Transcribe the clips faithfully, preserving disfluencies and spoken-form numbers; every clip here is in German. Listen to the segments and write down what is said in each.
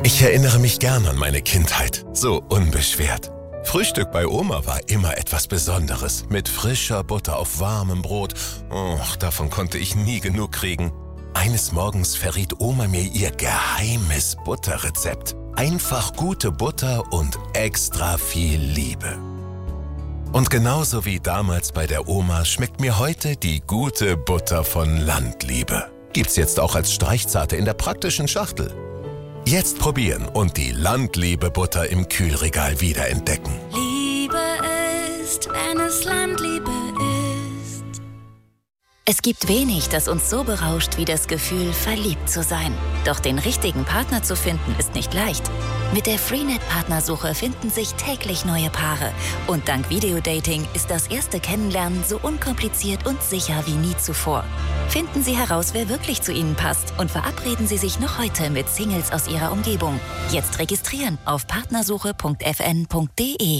Ich erinnere mich gern an meine Kindheit, so unbeschwert. Frühstück bei Oma war immer etwas Besonderes, mit frischer Butter auf warmem Brot. Och, davon konnte ich nie genug kriegen. Eines Morgens verriet Oma mir ihr geheimes Butterrezept. Einfach gute Butter und extra viel Liebe. Und genauso wie damals bei der Oma schmeckt mir heute die gute Butter von Landliebe. Gibt's jetzt auch als Streichzarte in der praktischen Schachtel. Jetzt probieren und die Landliebe-Butter im Kühlregal wiederentdecken. Liebe ist, wenn es Landliebe ist. Es gibt wenig, das uns so berauscht wie das Gefühl, verliebt zu sein. Doch den richtigen Partner zu finden, ist nicht leicht. Mit der Freenet-Partnersuche finden sich täglich neue Paare. Und dank Videodating ist das erste Kennenlernen so unkompliziert und sicher wie nie zuvor. Finden Sie heraus, wer wirklich zu Ihnen passt und verabreden Sie sich noch heute mit Singles aus Ihrer Umgebung. Jetzt registrieren auf partnersuche punkt f n punkt d e.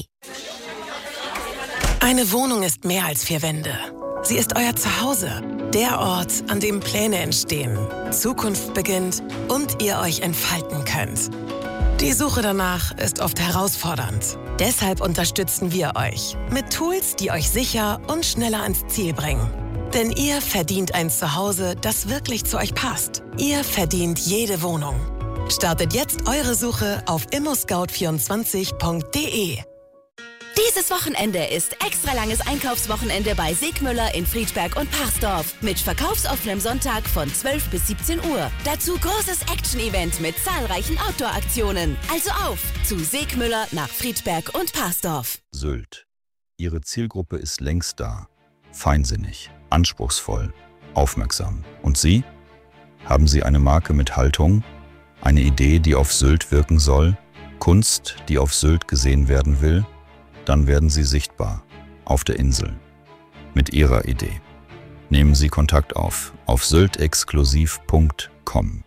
Eine Wohnung ist mehr als vier Wände. Sie ist euer Zuhause, der Ort, an dem Pläne entstehen, Zukunft beginnt und ihr euch entfalten könnt. Die Suche danach ist oft herausfordernd. Deshalb unterstützen wir euch mit Tools, die euch sicher und schneller ans Ziel bringen. Denn ihr verdient ein Zuhause, das wirklich zu euch passt. Ihr verdient jede Wohnung. Startet jetzt eure Suche auf immo scout vierundzwanzig punkt d e. Dieses Wochenende ist extra langes Einkaufswochenende bei Segmüller in Friedberg und Parsdorf mit verkaufsoffenem Sonntag von zwölf bis siebzehn Uhr. Dazu großes Action-Event mit zahlreichen Outdoor-Aktionen. Also auf zu Segmüller nach Friedberg und Parsdorf. Sylt. Ihre Zielgruppe ist längst da. Feinsinnig, anspruchsvoll, aufmerksam. Und Sie? Haben Sie eine Marke mit Haltung? Eine Idee, die auf Sylt wirken soll? Kunst, die auf Sylt gesehen werden will? Dann werden Sie sichtbar auf der Insel mit Ihrer Idee. Nehmen Sie Kontakt auf auf sylt exklusiv punkt com.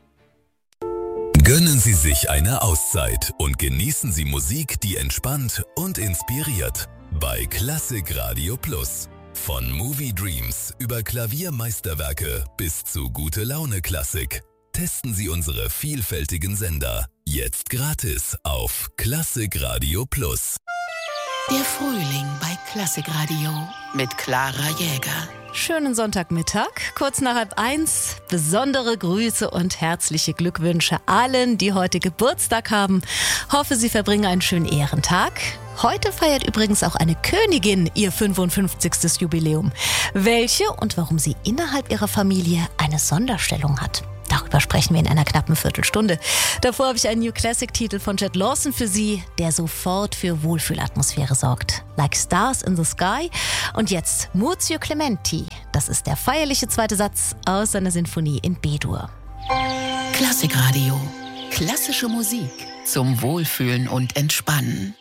Gönnen Sie sich eine Auszeit und genießen Sie Musik, die entspannt und inspiriert bei Klassik Radio Plus. Von Movie Dreams über Klaviermeisterwerke bis zu gute Laune Klassik. Testen Sie unsere vielfältigen Sender jetzt gratis auf Klassik Radio Plus. Der Frühling bei Klassikradio mit Clara Jäger. Schönen Sonntagmittag, kurz nach halb eins. Besondere Grüße und herzliche Glückwünsche allen, die heute Geburtstag haben. Hoffe, Sie verbringen einen schönen Ehrentag. Heute feiert übrigens auch eine Königin ihr fünfundfünfzigstes Jubiläum. Welche und warum sie innerhalb ihrer Familie eine Sonderstellung hat. Darüber sprechen wir in einer knappen Viertelstunde. Davor habe ich einen New Classic-Titel von Jet Lawson für Sie, der sofort für Wohlfühlatmosphäre sorgt. Like Stars in the Sky. Und jetzt Muzio Clementi. Das ist der feierliche zweite Satz aus seiner Sinfonie in B-Dur. Klassikradio. Klassische Musik zum Wohlfühlen und Entspannen.